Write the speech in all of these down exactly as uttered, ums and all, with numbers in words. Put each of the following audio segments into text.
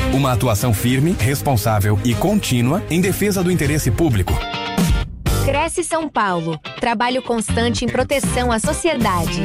Uma atuação firme, responsável e contínua em defesa do interesse público. Cresce São Paulo. Trabalho constante em proteção à sociedade.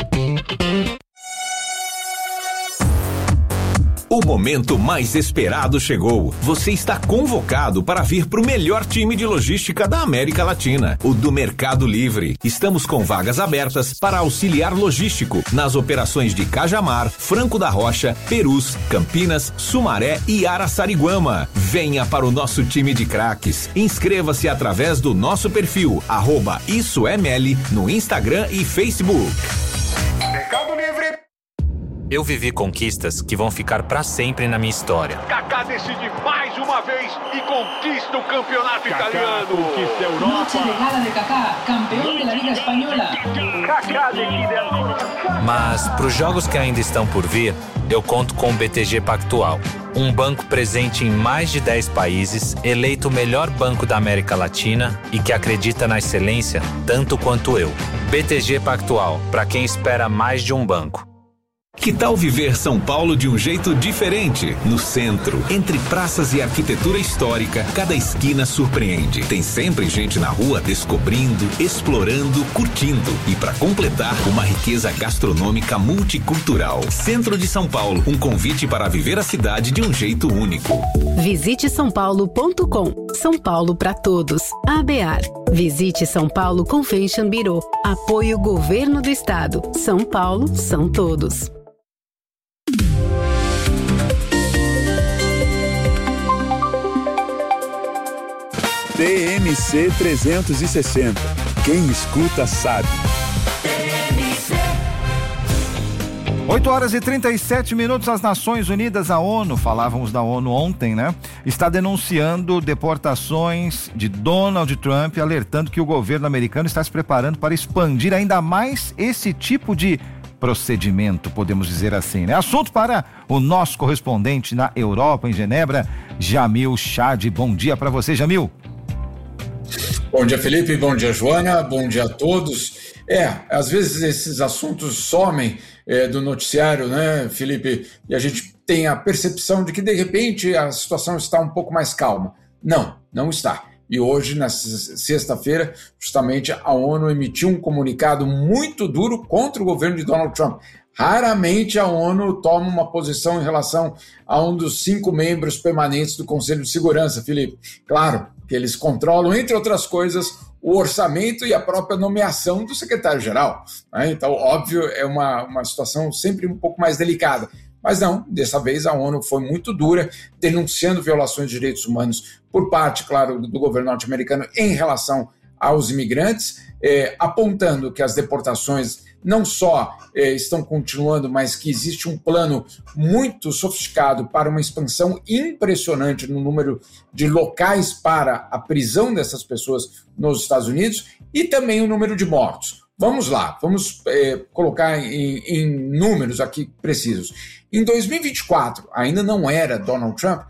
O momento mais esperado chegou. Você está convocado para vir para o melhor time de logística da América Latina, o do Mercado Livre. Estamos com vagas abertas para auxiliar logístico nas operações de Cajamar, Franco da Rocha, Perus, Campinas, Sumaré e Araçariguama. Venha para o nosso time de craques. Inscreva-se através do nosso perfil, arroba Isso é Meli, no Instagram e Facebook. Mercado Livre. Eu vivi conquistas que vão ficar pra sempre na minha história. Kaká decide mais uma vez e conquista o campeonato Kaká italiano. Conquista a Europa. Noche de gala de Kaká, campeão da Liga Espanhola. Kaká decide a... Mas pros jogos que ainda estão por vir, eu conto com o B T G Pactual. Um banco presente em mais de dez países, eleito o melhor banco da América Latina e que acredita na excelência tanto quanto eu. B T G Pactual, pra quem espera mais de um banco. Que tal viver São Paulo de um jeito diferente? No centro, entre praças e arquitetura histórica, cada esquina surpreende. Tem sempre gente na rua descobrindo, explorando, curtindo. E para completar, uma riqueza gastronômica multicultural. Centro de São Paulo, um convite para viver a cidade de um jeito único. Visite são paulo ponto com. São Paulo para todos. A B A R. Visite São Paulo Convention Bureau. Apoio Governo do Estado. São Paulo são todos. T M C trezentos e sessenta. Quem escuta sabe. oito horas e trinta e sete minutos. As Nações Unidas, a ONU, falávamos da ONU ontem, né? Está denunciando deportações de Donald Trump, alertando que o governo americano está se preparando para expandir ainda mais esse tipo de procedimento, podemos dizer assim, né? Assunto para o nosso correspondente na Europa, em Genebra, Jamil Chad. Bom dia para você, Jamil. Bom dia, Felipe. Bom dia, Joana. Bom dia a todos. É, às vezes esses assuntos somem é, do noticiário, né, Felipe? E a gente tem a percepção de que, de repente, a situação está um pouco mais calma. Não, não está. E hoje, na sexta-feira, justamente a ONU emitiu um comunicado muito duro contra o governo de Donald Trump. Raramente a ONU toma uma posição em relação a um dos cinco membros permanentes do Conselho de Segurança, Felipe. Claro que eles controlam, entre outras coisas, o orçamento e a própria nomeação do secretário-geral, né? Então, óbvio, é uma, uma situação sempre um pouco mais delicada. Mas não, dessa vez a ONU foi muito dura, denunciando violações de direitos humanos por parte, claro, do governo norte-americano em relação aos imigrantes, eh, apontando que as deportações não só eh, estão continuando, mas que existe um plano muito sofisticado para uma expansão impressionante no número de locais para a prisão dessas pessoas nos Estados Unidos e também o número de mortos. Vamos lá, vamos eh, colocar em, em números aqui precisos. Em dois mil e vinte e quatro, ainda não era Donald Trump,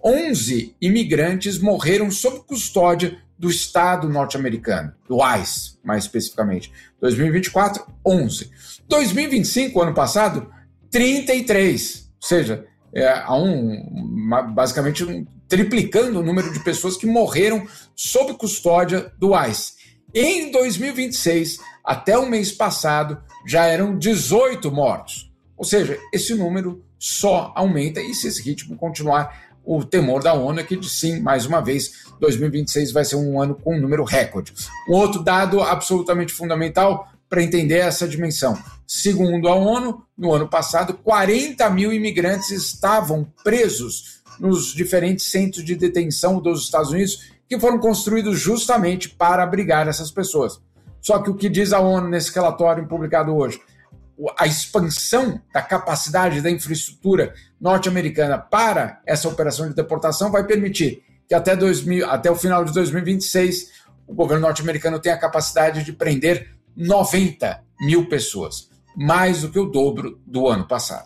onze imigrantes morreram sob custódia do Estado norte-americano, do ICE, mais especificamente. dois mil e vinte e quatro, onze. dois mil e vinte e cinco, ano passado, trinta e três. Ou seja, é, há um, uma, basicamente um, triplicando o número de pessoas que morreram sob custódia do ICE. Em dois mil e vinte e seis, até o mês passado, já eram dezoito mortos. Ou seja, esse número só aumenta e se esse ritmo continuar, o temor da ONU é que, sim, mais uma vez, dois mil e vinte e seis vai ser um ano com um número recorde. Um outro dado absolutamente fundamental para entender essa dimensão. Segundo a ONU, no ano passado, quarenta mil imigrantes estavam presos nos diferentes centros de detenção dos Estados Unidos que foram construídos justamente para abrigar essas pessoas. Só que o que diz a ONU nesse relatório publicado hoje? A expansão da capacidade da infraestrutura norte-americana para essa operação de deportação vai permitir que até, dois mil, até o final de dois mil e vinte e seis o governo norte-americano tenha a capacidade de prender noventa mil pessoas, mais do que o dobro do ano passado.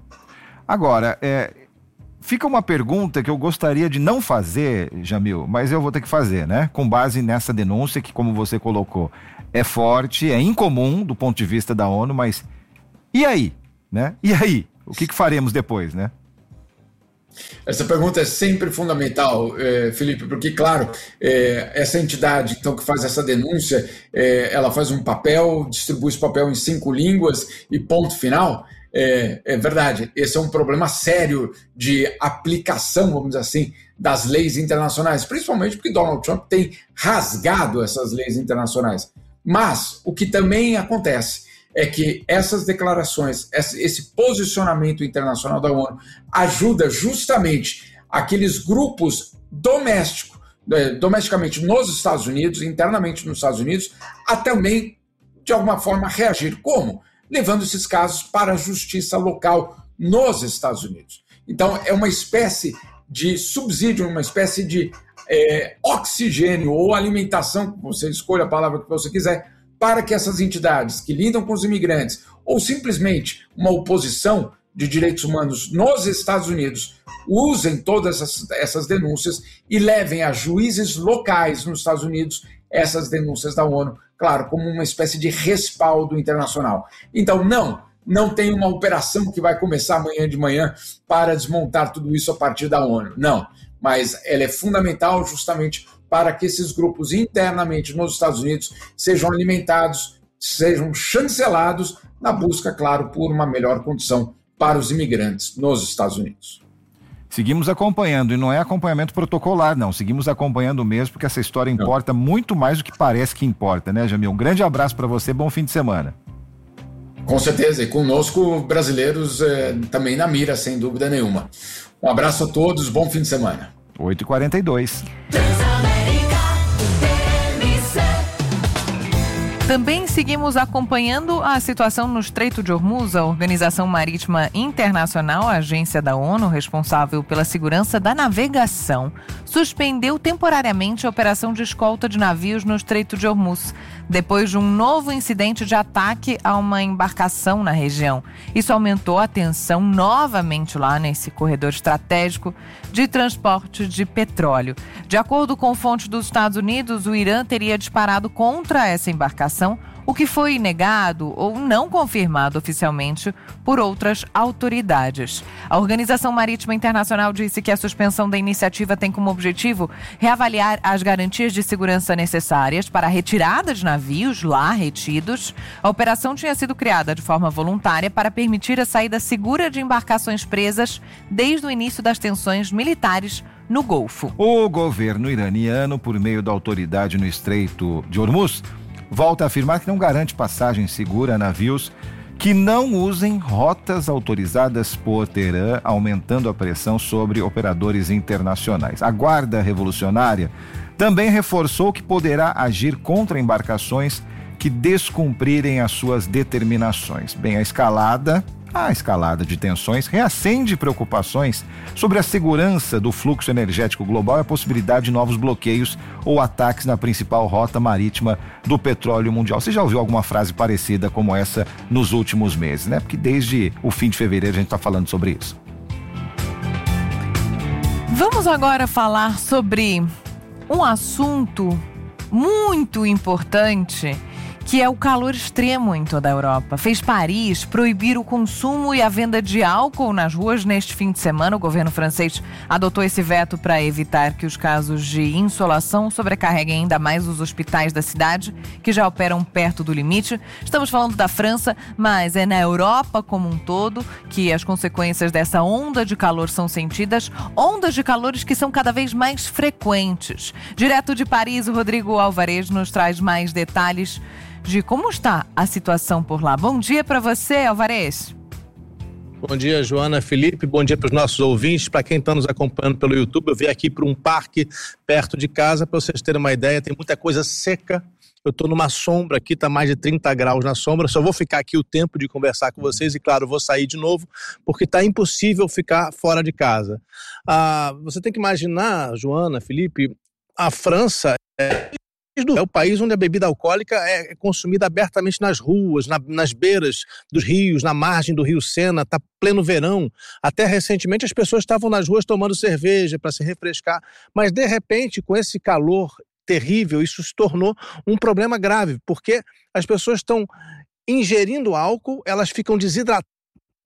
Agora, é, fica uma pergunta que eu gostaria de não fazer, Jamil, mas eu vou ter que fazer, né? Com base nessa denúncia que, como você colocou, é forte, é incomum do ponto de vista da ONU, mas e aí? Né? E aí? O que, que faremos depois, né? Essa pergunta é sempre fundamental, eh, Felipe, porque, claro, eh, essa entidade então, que faz essa denúncia, eh, ela faz um papel, distribui esse papel em cinco línguas e ponto final. É, é verdade, esse é um problema sério de aplicação, vamos dizer assim, das leis internacionais, principalmente porque Donald Trump tem rasgado essas leis internacionais. Mas o que também acontece é que essas declarações, esse posicionamento internacional da ONU ajuda justamente aqueles grupos domésticos, domesticamente nos Estados Unidos, internamente nos Estados Unidos, a também, de alguma forma, reagir. Como? Levando esses casos para a justiça local nos Estados Unidos. Então, é uma espécie de subsídio, uma espécie de é, oxigênio ou alimentação, você escolha a palavra que você quiser, para que essas entidades que lidam com os imigrantes, ou simplesmente uma oposição de direitos humanos nos Estados Unidos, usem todas essas, essas denúncias e levem a juízes locais nos Estados Unidos essas denúncias da ONU, claro, como uma espécie de respaldo internacional. Então, não, não tem uma operação que vai começar amanhã de manhã para desmontar tudo isso a partir da ONU, não. Mas ela é fundamental justamente para que esses grupos internamente nos Estados Unidos sejam alimentados, sejam chancelados na busca, claro, por uma melhor condição para os imigrantes nos Estados Unidos. Seguimos acompanhando, e não é acompanhamento protocolar, não. Seguimos acompanhando mesmo, porque essa história importa não. muito mais do que parece que importa, né, Jamil? Um grande abraço para você, bom fim de semana. Com certeza, e conosco brasileiros eh, também na mira, sem dúvida nenhuma. Um abraço a todos, bom fim de semana. oito e quarenta e dois. Também seguimos acompanhando a situação no Estreito de Hormuz. A Organização Marítima Internacional, a agência da ONU responsável pela segurança da navegação, suspendeu temporariamente a operação de escolta de navios no Estreito de Hormuz, depois de um novo incidente de ataque a uma embarcação na região. Isso aumentou a tensão novamente lá nesse corredor estratégico de transporte de petróleo. De acordo com fontes dos Estados Unidos, o Irã teria disparado contra essa embarcação, o que foi negado ou não confirmado oficialmente por outras autoridades. A Organização Marítima Internacional disse que a suspensão da iniciativa tem como objetivo reavaliar as garantias de segurança necessárias para a retirada de navios lá retidos. A operação tinha sido criada de forma voluntária para permitir a saída segura de embarcações presas desde o início das tensões militares no Golfo. O governo iraniano, por meio da autoridade no Estreito de Hormuz, volta a afirmar que não garante passagem segura a navios que não usem rotas autorizadas por Teherã, aumentando a pressão sobre operadores internacionais. A Guarda Revolucionária também reforçou que poderá agir contra embarcações que descumprirem as suas determinações. Bem, a escalada... A escalada de tensões reacende preocupações sobre a segurança do fluxo energético global e a possibilidade de novos bloqueios ou ataques na principal rota marítima do petróleo mundial. Você já ouviu alguma frase parecida como essa nos últimos meses, né? Porque desde o fim de fevereiro a gente está falando sobre isso. Vamos agora falar sobre um assunto muito importante, que é o calor extremo em toda a Europa. Fez Paris proibir o consumo e a venda de álcool nas ruas neste fim de semana. O governo francês adotou esse veto para evitar que os casos de insolação sobrecarreguem ainda mais os hospitais da cidade, que já operam perto do limite. Estamos falando da França, mas é na Europa como um todo que as consequências dessa onda de calor são sentidas, ondas de calores que são cada vez mais frequentes. Direto de Paris, o Rodrigo Alvarez nos traz mais detalhes de como está a situação por lá. Bom dia para você, Alvarez. Bom dia, Joana, Felipe, bom dia para os nossos ouvintes, para quem está nos acompanhando pelo YouTube. Eu vim aqui para um parque perto de casa, para vocês terem uma ideia, tem muita coisa seca. Eu estou numa sombra aqui, está mais de trinta graus na sombra, só vou ficar aqui o tempo de conversar com vocês e, claro, vou sair de novo, porque está impossível ficar fora de casa. Ah, você tem que imaginar, Joana, Felipe, a França é... é o país onde a bebida alcoólica é consumida abertamente nas ruas, na, nas beiras dos rios, na margem do rio Sena, está pleno verão. Até recentemente as pessoas estavam nas ruas tomando cerveja para se refrescar, mas de repente com esse calor terrível isso se tornou um problema grave, porque as pessoas estão ingerindo álcool, elas ficam desidratadas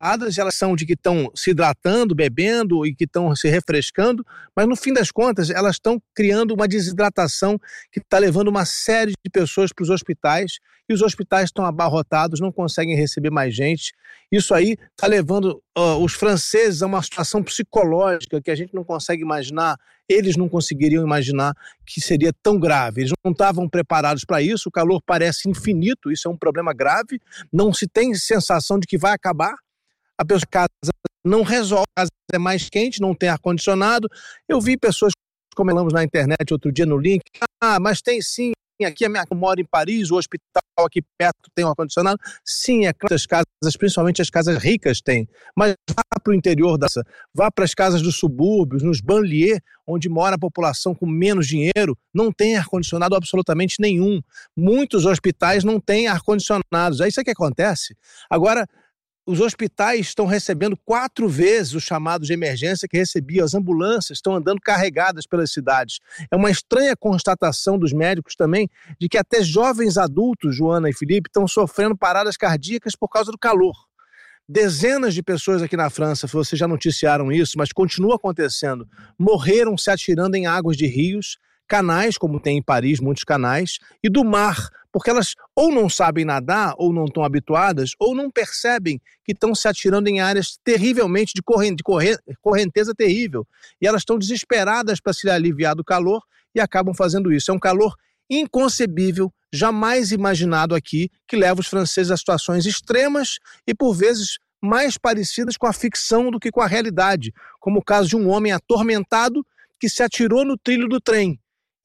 e elas são de que estão se hidratando, bebendo e que estão se refrescando, mas no fim das contas elas estão criando uma desidratação que está levando uma série de pessoas para os hospitais e os hospitais estão abarrotados, não conseguem receber mais gente. Isso aí está levando uh, os franceses a uma situação psicológica que a gente não consegue imaginar, eles não conseguiriam imaginar que seria tão grave. Eles não estavam preparados para isso, o calor parece infinito, isso é um problema grave, não se tem sensação de que vai acabar. A pessoa casa não resolve, a casa é mais quente, não tem ar-condicionado. Eu vi pessoas, como falamos na internet outro dia no link, ah, mas tem sim, aqui a minha, eu moro em Paris, o hospital aqui perto tem um ar-condicionado. Sim, é claro, as casas, principalmente as casas ricas têm, mas vá para o interior dessa, vá para as casas dos subúrbios, nos banlieues, onde mora a população com menos dinheiro, não tem ar-condicionado absolutamente nenhum. Muitos hospitais não têm ar-condicionados, é isso que acontece. Agora, os hospitais estão recebendo quatro vezes o chamado de emergência que recebia. As ambulâncias estão andando carregadas pelas cidades. É uma estranha constatação dos médicos também de que até jovens adultos, Joana e Felipe, estão sofrendo paradas cardíacas por causa do calor. Dezenas de pessoas aqui na França, vocês já noticiaram isso, mas continua acontecendo, morreram se atirando em águas de rios, canais, como tem em Paris, muitos canais, e do mar, porque elas ou não sabem nadar, ou não estão habituadas, ou não percebem que estão se atirando em áreas terrivelmente de, corrente, de corre, correnteza terrível. E elas estão desesperadas para se aliviar do calor e acabam fazendo isso. É um calor inconcebível, jamais imaginado aqui, que leva os franceses a situações extremas e, por vezes, mais parecidas com a ficção do que com a realidade, como o caso de um homem atormentado que se atirou no trilho do trem.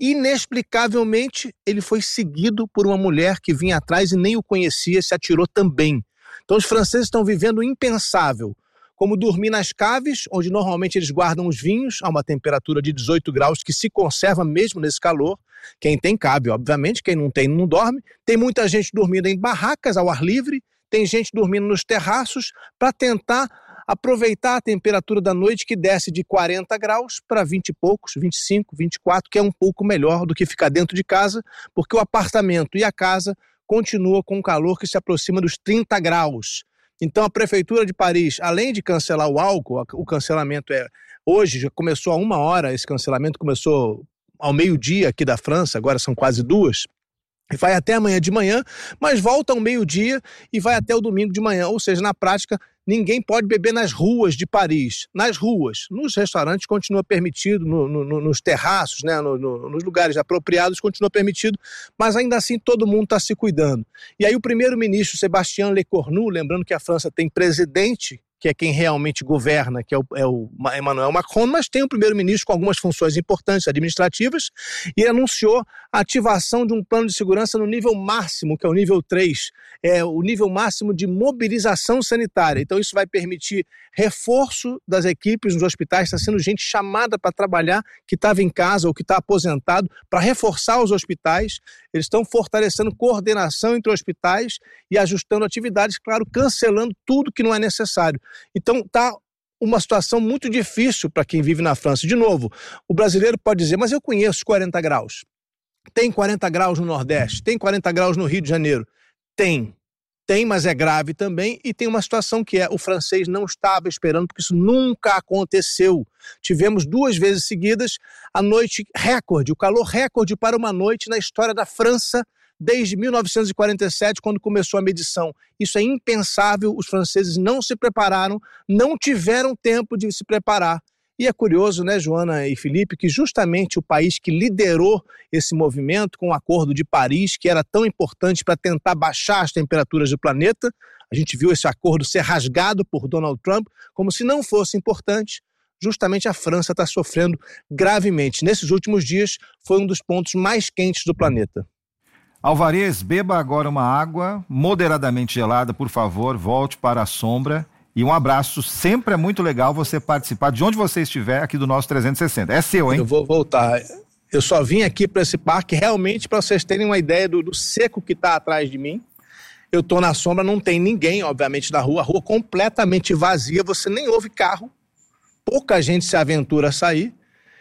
Inexplicavelmente, ele foi seguido por uma mulher que vinha atrás e nem o conhecia, se atirou também. Então os franceses estão vivendo o impensável, como dormir nas caves, onde normalmente eles guardam os vinhos a uma temperatura de dezoito graus, que se conserva mesmo nesse calor. Quem tem cabe, obviamente, quem não tem não dorme. Tem muita gente dormindo em barracas ao ar livre, tem gente dormindo nos terraços para tentar aproveitar a temperatura da noite que desce de quarenta graus para vinte e poucos, vinte e cinco, vinte e quatro, que é um pouco melhor do que ficar dentro de casa, porque o apartamento e a casa continuam com um calor que se aproxima dos trinta graus. Então a Prefeitura de Paris, além de cancelar o álcool, o cancelamento é hoje, já começou a uma hora, esse cancelamento começou ao meio-dia aqui da França, agora são quase duas, e vai até amanhã de manhã, mas volta ao meio-dia e vai até o domingo de manhã, ou seja, na prática, ninguém pode beber nas ruas de Paris. Nas ruas, nos restaurantes continua permitido, no, no, nos terraços, né, no, no, nos lugares apropriados continua permitido, mas ainda assim todo mundo está se cuidando. E aí o primeiro-ministro Sébastien Lecornu, lembrando que a França tem presidente, que é quem realmente governa, que é o, é o Emmanuel Macron, mas tem um primeiro-ministro com algumas funções importantes administrativas e anunciou a ativação de um plano de segurança no nível máximo, que é o nível três, é o nível máximo de mobilização sanitária. Então isso vai permitir reforço das equipes nos hospitais, está sendo gente chamada para trabalhar, que estava em casa ou que está aposentado, para reforçar os hospitais. Eles estão fortalecendo coordenação entre hospitais e ajustando atividades, claro, cancelando tudo que não é necessário. Então está uma situação muito difícil para quem vive na França. De novo, o brasileiro pode dizer, mas eu conheço quarenta graus. Tem quarenta graus no Nordeste, tem quarenta graus no Rio de Janeiro. Tem, tem, mas é grave também. E tem uma situação que é, o francês não estava esperando, porque isso nunca aconteceu. Tivemos duas vezes seguidas a noite recorde, o calor recorde para uma noite na história da França, desde mil novecentos e quarenta e sete, quando começou a medição. Isso é impensável, os franceses não se prepararam, não tiveram tempo de se preparar. E é curioso, né, Joana e Felipe, que justamente o país que liderou esse movimento com o Acordo de Paris, que era tão importante para tentar baixar as temperaturas do planeta, a gente viu esse acordo ser rasgado por Donald Trump, como se não fosse importante. Justamente a França está sofrendo gravemente. Nesses últimos dias, foi um dos pontos mais quentes do planeta. Alvarez, beba agora uma água moderadamente gelada, por favor, volte para a sombra e um abraço. Sempre é muito legal você participar de onde você estiver aqui do nosso trezentos e sessenta. É seu, hein? Eu vou voltar. Eu só vim aqui para esse parque realmente para vocês terem uma ideia do, do seco que está atrás de mim. Eu estou na sombra, não tem ninguém, obviamente, na rua. A rua completamente vazia, você nem ouve carro. Pouca gente se aventura a sair.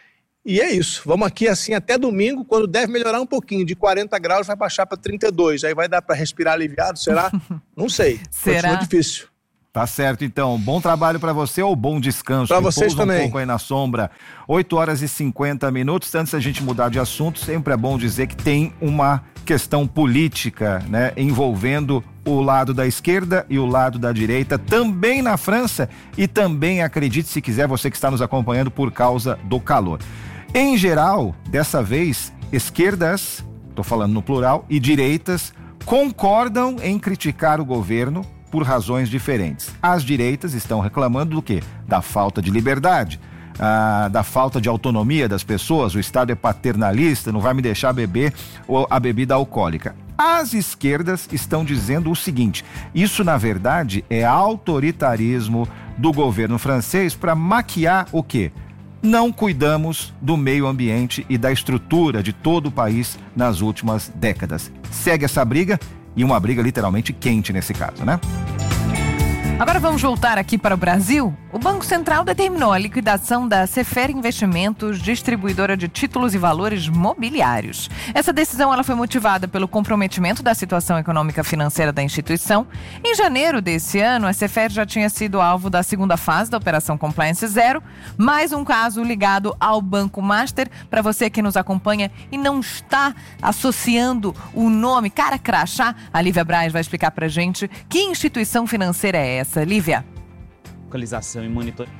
E é isso, vamos aqui assim até domingo, quando deve melhorar um pouquinho, de quarenta graus vai baixar para trinta e dois, aí vai dar para respirar aliviado, será? Não sei, será? Continua difícil. Tá Tá certo, então. Bom trabalho para você ou bom descanso. Para vocês também. Um pouco aí na sombra. oito horas e cinquenta minutos. Antes da gente mudar de assunto, sempre é bom dizer que tem uma questão política, né, envolvendo o lado da esquerda e o lado da direita, também na França e também, acredite se quiser, você que está nos acompanhando por causa do calor. Em geral, dessa vez, esquerdas, estou falando no plural, e direitas concordam em criticar o governo por razões diferentes. As direitas estão reclamando do quê? Da falta de liberdade, ah, da falta de autonomia das pessoas, o Estado é paternalista, não vai me deixar beber a bebida alcoólica. As esquerdas estão dizendo o seguinte: isso na verdade é autoritarismo do governo francês para maquiar o quê? Não cuidamos do meio ambiente e da estrutura de todo o país nas últimas décadas. Segue essa briga, e uma briga literalmente quente nesse caso, né? Agora vamos voltar aqui para o Brasil. O Banco Central determinou a liquidação da Sefer Investimentos, distribuidora de títulos e valores mobiliários. Essa decisão ela foi motivada pelo comprometimento da situação econômica financeira da instituição. Em janeiro desse ano, a Sefer já tinha sido alvo da segunda fase da Operação Compliance Zero, mais um caso ligado ao Banco Master. Para você que nos acompanha e não está associando o nome, cara crachá, a Lívia Braz vai explicar para gente que instituição financeira é essa. Lívia. Localização e monitoramento.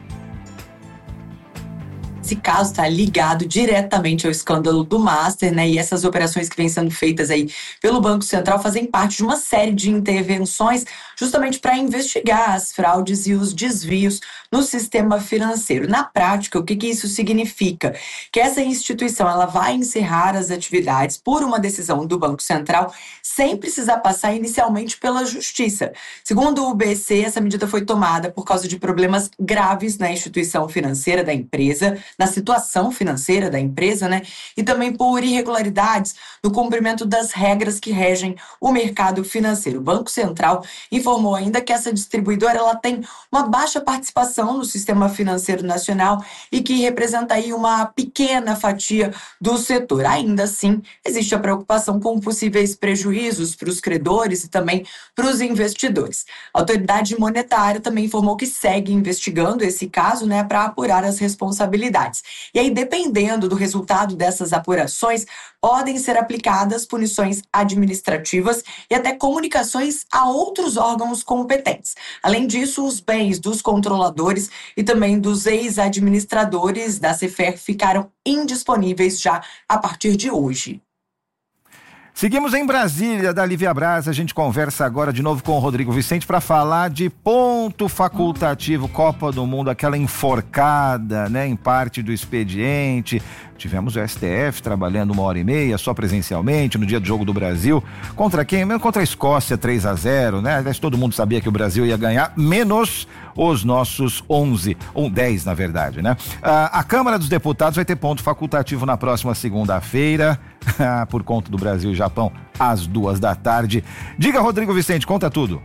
Esse caso está ligado diretamente ao escândalo do Master, né? E essas operações que vêm sendo feitas aí pelo Banco Central fazem parte de uma série de intervenções justamente para investigar as fraudes e os desvios no sistema financeiro. Na prática, o que, que isso significa? Que essa instituição ela vai encerrar as atividades por uma decisão do Banco Central sem precisar passar inicialmente pela Justiça. Segundo o B C, essa medida foi tomada por causa de problemas graves na instituição financeira da empresa, na situação financeira da empresa, né? E também por irregularidades no cumprimento das regras que regem o mercado financeiro. O Banco Central informou ainda que essa distribuidora ela tem uma baixa participação no sistema financeiro nacional e que representa aí uma pequena fatia do setor. Ainda assim, existe a preocupação com possíveis prejuízos para os credores e também para os investidores. A autoridade monetária também informou que segue investigando esse caso, né, para apurar as responsabilidades. E aí, dependendo do resultado dessas apurações, podem ser aplicadas punições administrativas e até comunicações a outros órgãos competentes. Além disso, os bens dos controladores e também dos ex-administradores da Sefer ficaram indisponíveis já a partir de hoje. Seguimos em Brasília, da Lívia Braz. A gente conversa agora de novo com o Rodrigo Vicente para falar de ponto facultativo, Copa do Mundo, aquela enforcada, né, em parte do expediente. Tivemos o S T F trabalhando uma hora e meia, só presencialmente, no dia do Jogo do Brasil. Contra quem? Contra a Escócia, três a zero, né? Todo mundo sabia que o Brasil ia ganhar, menos os nossos onze, ou dez, na verdade, né? A, a Câmara dos Deputados vai ter ponto facultativo na próxima segunda-feira, por conta do Brasil e Japão, às duas da tarde. Diga, Rodrigo Vicente, conta tudo.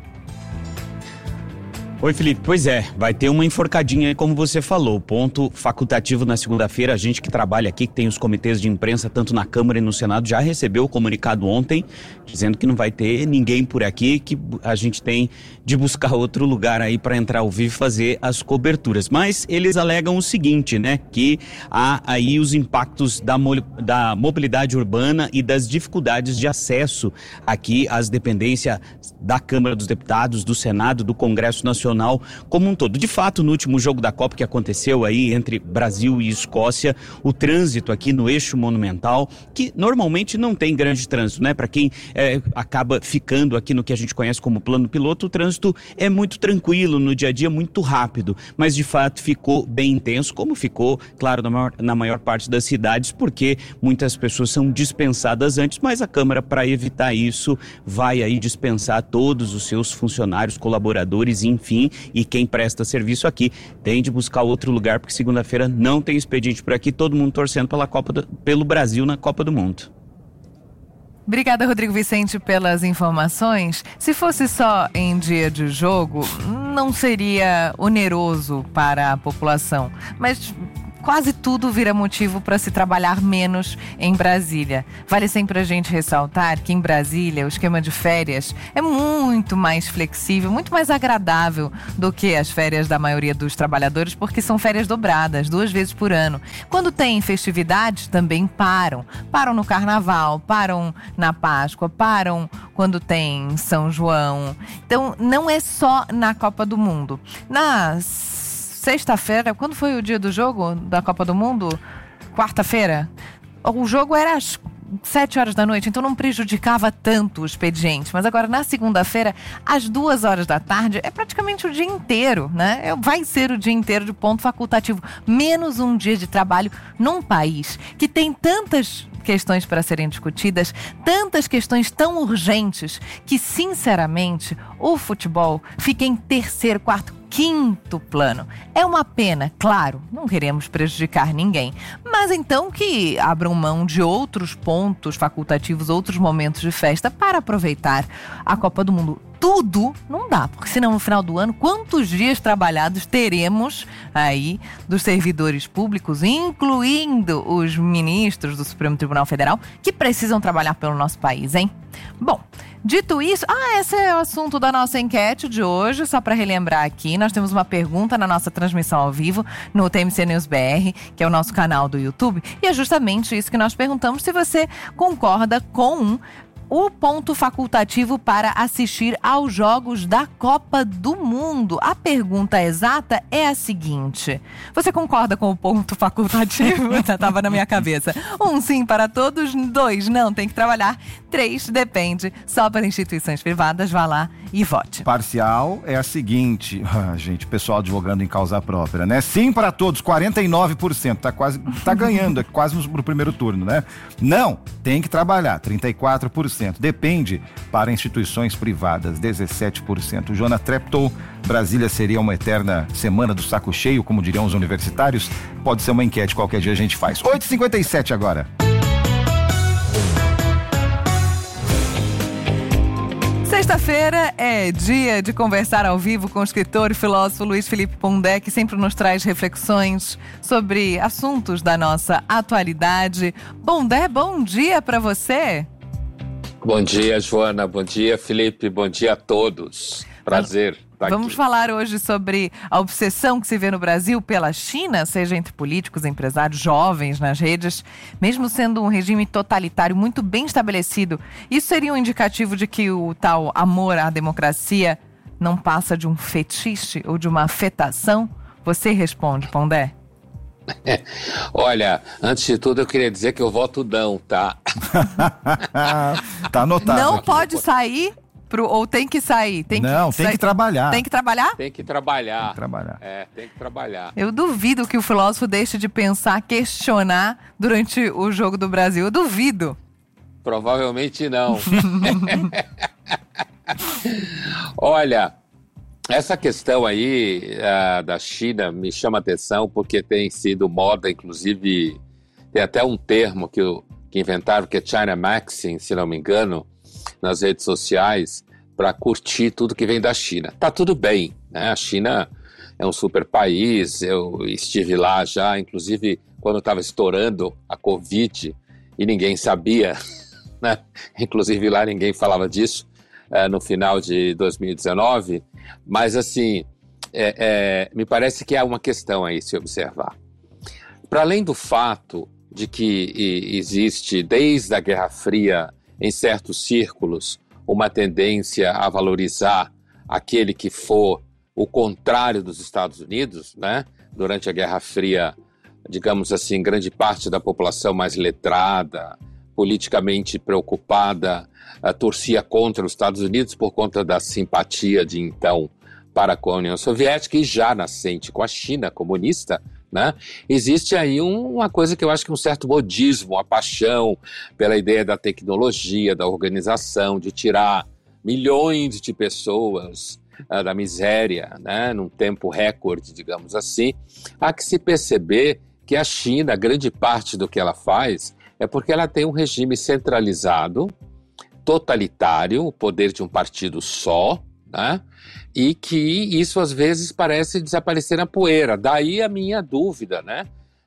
Oi, Felipe. Pois é, vai ter uma enforcadinha, como você falou, ponto facultativo na segunda-feira. A gente que trabalha aqui, que tem os comitês de imprensa, tanto na Câmara e no Senado, já recebeu o comunicado ontem, dizendo que não vai ter ninguém por aqui, que a gente tem de buscar outro lugar aí para entrar ao vivo e fazer as coberturas. Mas eles alegam o seguinte, né, que há aí os impactos da, mo- da mobilidade urbana e das dificuldades de acesso aqui às dependências da Câmara dos Deputados, do Senado, do Congresso Nacional como um todo. De fato, no último jogo da Copa que aconteceu aí entre Brasil e Escócia, o trânsito aqui no eixo monumental, que normalmente não tem grande trânsito, né? Para quem é, acaba ficando aqui no que a gente conhece como plano piloto, o trânsito é muito tranquilo, no dia a dia muito rápido, mas de fato ficou bem intenso, como ficou, claro, na maior, na maior parte das cidades, porque muitas pessoas são dispensadas antes, mas a Câmara, para evitar isso, vai aí dispensar todos os seus funcionários, colaboradores, enfim, e quem presta serviço aqui tem de buscar outro lugar, porque segunda-feira não tem expediente por aqui, todo mundo torcendo pela Copa do, pelo Brasil na Copa do Mundo. Obrigada, Rodrigo Vicente, pelas informações. Se fosse só em dia de jogo, não seria oneroso para a população, mas quase tudo vira motivo para se trabalhar menos em Brasília. Vale sempre a gente ressaltar que em Brasília o esquema de férias é muito mais flexível, muito mais agradável do que as férias da maioria dos trabalhadores, porque são férias dobradas, duas vezes por ano. Quando tem festividades, também param. Param no Carnaval, param na Páscoa, param quando tem São João. Então, não é só na Copa do Mundo. Na sexta-feira, quando foi o dia do jogo da Copa do Mundo? Quarta-feira? O jogo era às sete horas da noite, então não prejudicava tanto o expediente. Mas agora, na segunda-feira, às duas horas da tarde, é praticamente o dia inteiro, né? Vai ser o dia inteiro de ponto facultativo. Menos um dia de trabalho num país que tem tantas questões para serem discutidas, tantas questões tão urgentes, que, sinceramente, o futebol fica em terceiro, quarto, quinto plano. É uma pena, claro, não queremos prejudicar ninguém, mas então que abram mão de outros pontos facultativos, outros momentos de festa para aproveitar a Copa do Mundo. Tudo não dá, porque senão no final do ano, quantos dias trabalhados teremos aí dos servidores públicos, incluindo os ministros do Supremo Tribunal Federal, que precisam trabalhar pelo nosso país, hein? Bom, dito isso, ah, esse é o assunto da nossa enquete de hoje, só para relembrar aqui, nós temos uma pergunta na nossa transmissão ao vivo no T M C News B R, que é o nosso canal do YouTube, e é justamente isso que nós perguntamos, se você concorda com o ponto facultativo para assistir aos jogos da Copa do Mundo. A pergunta exata é a seguinte: você concorda com o ponto facultativo? Estava na minha cabeça. Um, sim para todos. Dois, não, tem que trabalhar. Três, depende, só para instituições privadas. Vá lá e vote. Parcial é a seguinte, ah, gente, pessoal advogando em causa própria, né? Sim para todos, quarenta e nove por cento, tá quase, tá ganhando, é quase no, no primeiro turno, né? Não, tem que trabalhar, trinta e quatro por cento. Depende para instituições privadas, dezessete por cento. Joana Treptow, Brasília seria uma eterna semana do saco cheio, como diriam os universitários? Pode ser uma enquete, qualquer dia a gente faz. oito e cinquenta e sete agora. Sexta-feira é dia de conversar ao vivo com o escritor e filósofo Luiz Felipe Pondé, que sempre nos traz reflexões sobre assuntos da nossa atualidade. Pondé, bom dia para você. Bom dia, Joana. Bom dia, Felipe. Bom dia a todos. Prazer estar Vamos aqui. falar hoje sobre a obsessão que se vê no Brasil pela China, seja entre políticos, empresários, jovens nas redes. Mesmo sendo um regime totalitário muito bem estabelecido, isso seria um indicativo de que o tal amor à democracia não passa de um fetiche ou de uma afetação? Você responde, Pondé. Olha, antes de tudo eu queria dizer que eu voto não, tá? Tá anotado. Não aqui. pode sair pro, ou tem que sair? Tem não, que tem sair. que trabalhar. Tem que trabalhar? Tem que trabalhar. Tem que trabalhar. É, tem que trabalhar. Eu duvido que o filósofo deixe de pensar, questionar durante o jogo do Brasil. Eu duvido. Provavelmente não. Olha, essa questão aí uh, da China me chama atenção porque tem sido moda, inclusive tem até um termo que, eu, que inventaram, que é China Maxing, se não me engano, nas redes sociais, para curtir tudo que vem da China. Tá tudo bem, né? A China é um super país, eu estive lá já, inclusive quando estava estourando a Covid e ninguém sabia, né? Inclusive lá ninguém falava disso, uh, no final de dois mil e dezenove, mas assim, é, é, me parece que há uma questão aí se observar. Para além do fato de que e, existe, desde a Guerra Fria, em certos círculos, uma tendência a valorizar aquele que for o contrário dos Estados Unidos, né? Durante a Guerra Fria, digamos assim, grande parte da população mais letrada, politicamente preocupada, uh, torcia contra os Estados Unidos por conta da simpatia de então para com a União Soviética e já nascente com a China comunista, né? Existe aí um, uma coisa que eu acho que é um certo modismo, a paixão pela ideia da tecnologia, da organização, de tirar milhões de pessoas uh, da miséria, né? Num tempo recorde, digamos assim. Há que se perceber que a China, grande parte do que ela faz é porque ela tem um regime centralizado, totalitário, o poder de um partido só, né? E que isso às vezes parece desaparecer na poeira. Daí a minha dúvida, né?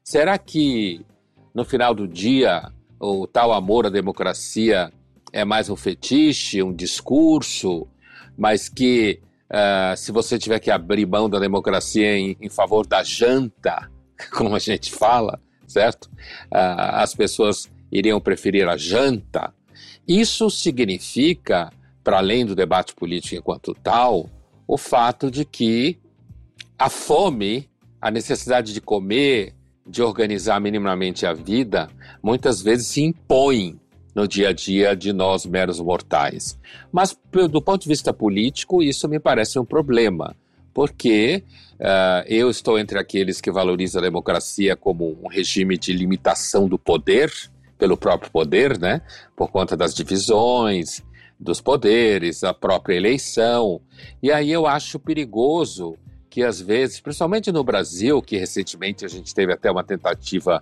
Será que, no final do dia, o tal amor à democracia é mais um fetiche, um discurso, mas que uh, se você tiver que abrir mão da democracia em, em favor da janta, como a gente fala, certo? Uh, as pessoas iriam preferir a janta. Isso significa, para além do debate político enquanto tal, o fato de que a fome, a necessidade de comer, de organizar minimamente a vida, muitas vezes se impõe no dia a dia de nós meros mortais. Mas, do ponto de vista político, isso me parece um problema, porque uh, eu estou entre aqueles que valorizam a democracia como um regime de limitação do poder, pelo próprio poder, né? Por conta das divisões, dos poderes, a própria eleição. E aí eu acho perigoso que às vezes, principalmente no Brasil, que recentemente a gente teve até uma tentativa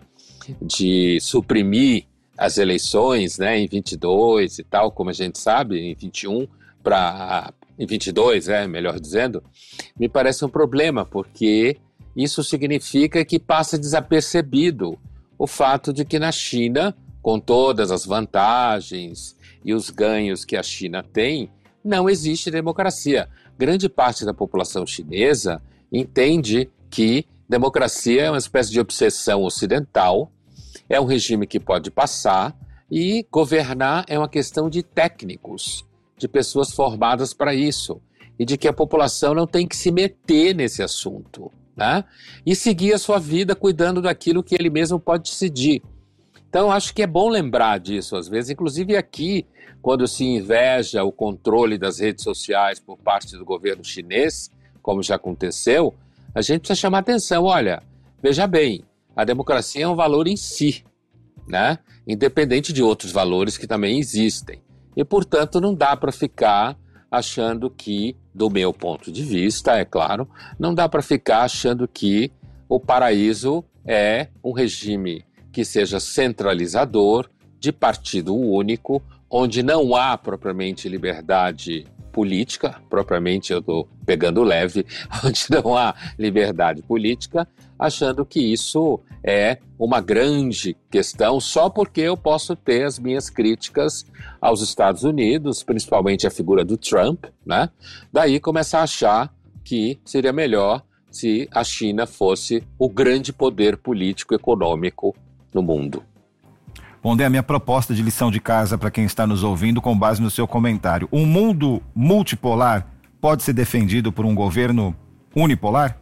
de suprimir as eleições, né, em vinte e dois e tal, como a gente sabe, em vinte e um para em vinte e dois, é, melhor dizendo, me parece um problema, porque isso significa que passa desapercebido o fato de que na China, com todas as vantagens e os ganhos que a China tem, não existe democracia. Grande parte da população chinesa entende que democracia é uma espécie de obsessão ocidental, é um regime que pode passar e governar é uma questão de técnicos, de pessoas formadas para isso, e de que a população não tem que se meter nesse assunto, né? E seguir a sua vida cuidando daquilo que ele mesmo pode decidir. Então, acho que é bom lembrar disso às vezes, inclusive aqui, quando se inveja o controle das redes sociais por parte do governo chinês, como já aconteceu, a gente precisa chamar atenção. Olha, veja bem, a democracia é um valor em si, né? Independente de outros valores que também existem. E, portanto, não dá para ficar achando que, do meu ponto de vista, é claro, não dá para ficar achando que o paraíso é um regime que seja centralizador, de partido único, onde não há propriamente liberdade política, propriamente eu estou pegando leve, onde não há liberdade política, achando que isso é uma grande questão só porque eu posso ter as minhas críticas aos Estados Unidos, principalmente a figura do Trump, né? Daí começar a achar que seria melhor se a China fosse o grande poder político e econômico no mundo. Bom, Dê, a minha proposta de lição de casa para quem está nos ouvindo, com base no seu comentário. Um mundo multipolar pode ser defendido por um governo unipolar?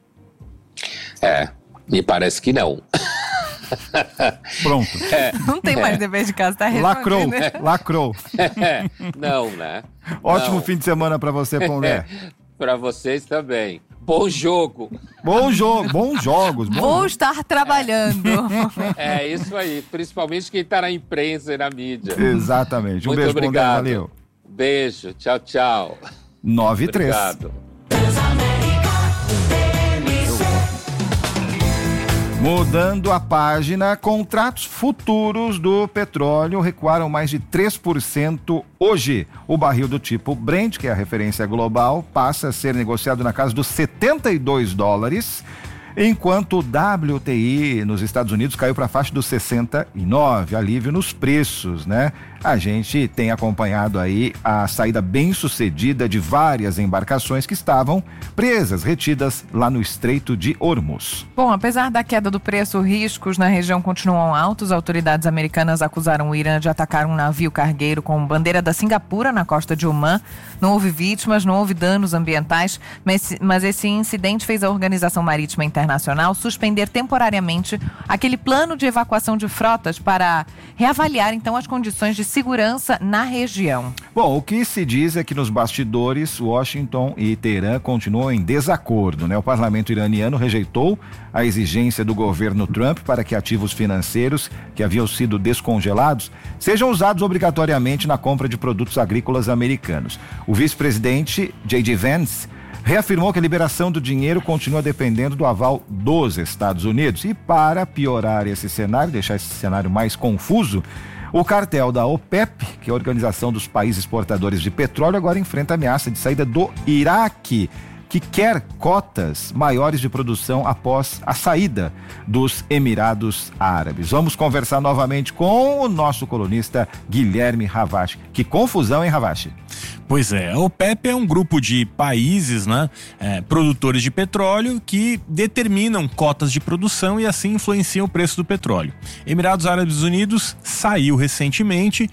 É, me parece que não. Pronto. É, não tem mais dever de casa, tá respondido. Lacrou, né? Lacrou. É, não, né? Ótimo não. Fim de semana para você, Pondé. Para vocês também. Bom jogo. Bom jogo, bons jogos. Bom Vou jogo. estar trabalhando. É isso aí, principalmente quem está na imprensa e na mídia. Exatamente. Um Muito beijo, obrigado. Pondé, valeu. Beijo, tchau, tchau. nove e três. Obrigado. Mudando a página, contratos futuros do petróleo recuaram mais de três por cento hoje. O barril do tipo Brent, que é a referência global, passa a ser negociado na casa dos setenta e dois dólares, enquanto o W T I nos Estados Unidos caiu para a faixa dos sessenta e nove, alívio nos preços, né? A gente tem acompanhado aí a saída bem sucedida de várias embarcações que estavam presas, retidas lá no Estreito de Hormuz. Bom, apesar da queda do preço, riscos na região continuam altos. Autoridades americanas acusaram o Irã de atacar um navio cargueiro com bandeira da Singapura na costa de Omã. Não houve vítimas, não houve danos ambientais, mas, mas esse incidente fez a Organização Marítima Internacional suspender temporariamente aquele plano de evacuação de frotas para reavaliar então as condições de segurança na região. Bom, o que se diz é que nos bastidores Washington e Teherã continuam em desacordo, né? O parlamento iraniano rejeitou a exigência do governo Trump para que ativos financeiros que haviam sido descongelados sejam usados obrigatoriamente na compra de produtos agrícolas americanos. O vice-presidente J D Vance reafirmou que a liberação do dinheiro continua dependendo do aval dos Estados Unidos. E para piorar esse cenário, deixar esse cenário mais confuso, o cartel da OPEP, que é a Organização dos Países Exportadores de Petróleo, agora enfrenta a ameaça de saída do Iraque, que quer cotas maiores de produção após a saída dos Emirados Árabes. Vamos conversar novamente com o nosso colunista Guilherme Ravache. Que confusão, hein, Ravache? Pois é, a OPEP é um grupo de países, né, é, produtores de petróleo que determinam cotas de produção e assim influenciam o preço do petróleo. Emirados Árabes Unidos saiu recentemente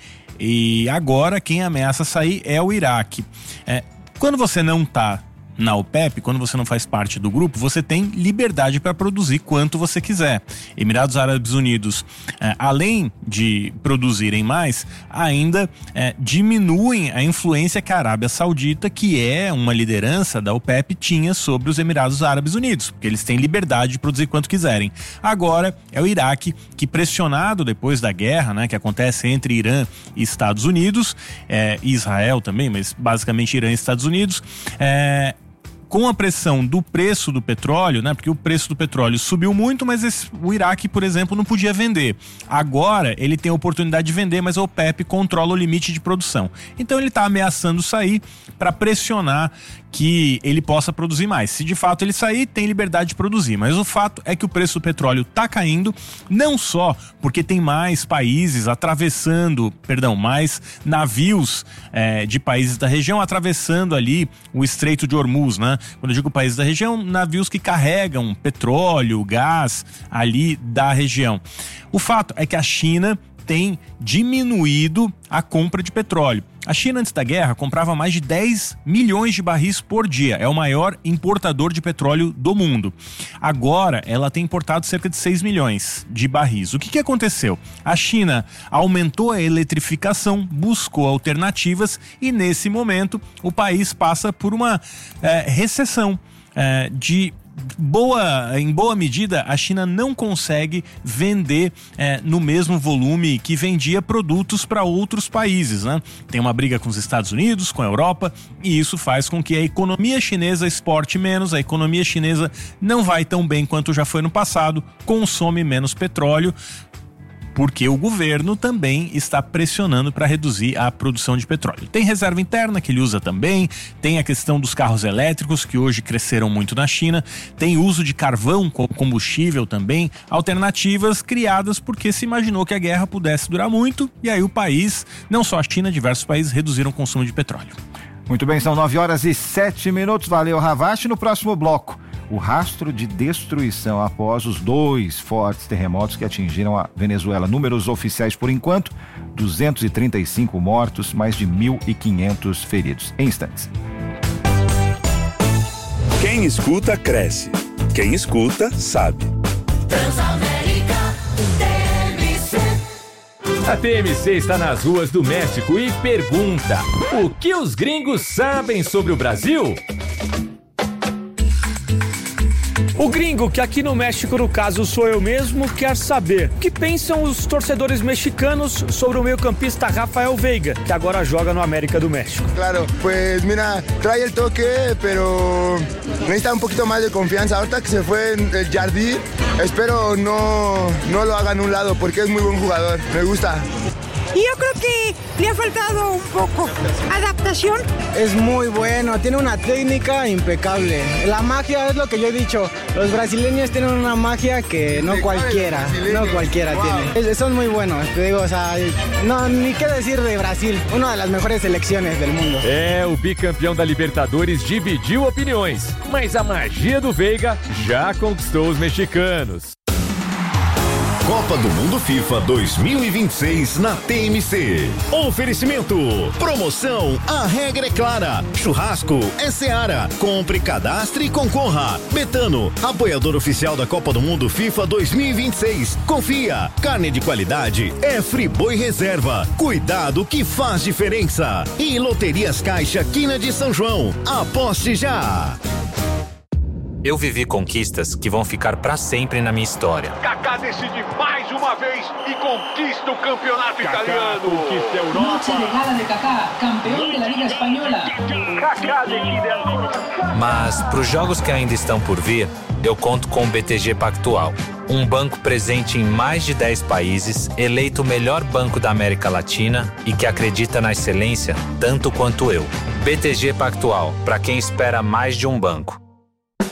e agora quem ameaça sair é o Iraque. É, quando você não está na OPEP, quando você não faz parte do grupo, você tem liberdade para produzir quanto você quiser. Emirados Árabes Unidos, eh, além de produzirem mais, ainda eh, diminuem a influência que a Arábia Saudita, que é uma liderança da OPEP, tinha sobre os Emirados Árabes Unidos, porque eles têm liberdade de produzir quanto quiserem. Agora é o Iraque que, pressionado depois da guerra, né, que acontece entre Irã e Estados Unidos, eh, e Israel também, mas basicamente Irã e Estados Unidos, eh, com a pressão do preço do petróleo, né? Porque o preço do petróleo subiu muito, mas esse, o Iraque, por exemplo, não podia vender. Agora ele tem a oportunidade de vender, mas a OPEP controla o limite de produção. Então ele está ameaçando sair para pressionar que ele possa produzir mais. Se de fato ele sair, tem liberdade de produzir. Mas o fato é que o preço do petróleo está caindo, não só porque tem mais países atravessando, perdão, mais navios é, de países da região atravessando ali o Estreito de Hormuz, né? Quando eu digo países da região, navios que carregam petróleo, gás ali da região. O fato é que a China tem diminuído a compra de petróleo. A China, antes da guerra, comprava mais de dez milhões de barris por dia. É o maior importador de petróleo do mundo. Agora, ela tem importado cerca de seis milhões de barris. O que, que aconteceu? A China aumentou a eletrificação, buscou alternativas e, nesse momento, o país passa por uma é, recessão é, de... Boa, em boa medida, a China não consegue vender é, no mesmo volume que vendia produtos para outros países, né? Tem uma briga com os Estados Unidos, com a Europa, e isso faz com que a economia chinesa exporte menos, a economia chinesa não vai tão bem quanto já foi no passado, consome menos petróleo, porque o governo também está pressionando para reduzir a produção de petróleo. Tem reserva interna que ele usa também, tem a questão dos carros elétricos que hoje cresceram muito na China, tem uso de carvão como combustível também, alternativas criadas porque se imaginou que a guerra pudesse durar muito e aí o país, não só a China, diversos países reduziram o consumo de petróleo. Muito bem, são nove horas e sete minutos, valeu Ravache. No próximo bloco, o rastro de destruição após os dois fortes terremotos que atingiram a Venezuela. Números oficiais por enquanto, duzentos e trinta e cinco mortos, mais de mil e quinhentos feridos. Em instantes. Quem escuta, cresce. Quem escuta, sabe. Transamérica T M C. A T M C está nas ruas do México e pergunta: o que os gringos sabem sobre o Brasil? O gringo, que aqui no México, no caso, sou eu mesmo, quer saber o que pensam os torcedores mexicanos sobre o meio-campista Rafael Veiga, que agora joga no América do México. Claro, pues mira, trae el toque, pero necesita un poquito más de confianza. Ahorita que se fue el Jardí, espero no, no lo haga en un lado, porque es muy buen jugador, me gusta. Y yo creo que le ha faltado un poco adaptación. Es muy bueno, tiene una técnica impecable. La magia es lo que yo he dicho. Los brasileños tienen una magia que no cualquiera, no cualquiera wow. tiene. Son muy buenos, te digo, o sea, no, ni qué decir de Brasil, una de las mejores selecciones del mundo. É, o bicampeão da Libertadores dividiu opiniões, mas a magia do Veiga já conquistou os mexicanos. Copa do Mundo FIFA dois mil e vinte e seis na T M C. Oferecimento. Promoção, a regra é clara. Churrasco é Seara. Compre, cadastre e concorra. Betano, apoiador oficial da Copa do Mundo FIFA dois mil e vinte e seis. Confia, carne de qualidade é Friboi Reserva. Cuidado que faz diferença. E Loterias Caixa Quina de São João. Aposte já. Eu vivi conquistas que vão ficar para sempre na minha história. Kaká decide mais uma vez e conquista o campeonato Kaká italiano. Conquista a Europa. Noche de gala de Kaká, campeão da Liga Espanhola. Kaká decide. Mas para os jogos que ainda estão por vir, eu conto com o B T G Pactual, um banco presente em mais de dez países, eleito o melhor banco da América Latina e que acredita na excelência tanto quanto eu. B T G Pactual, para quem espera mais de um banco.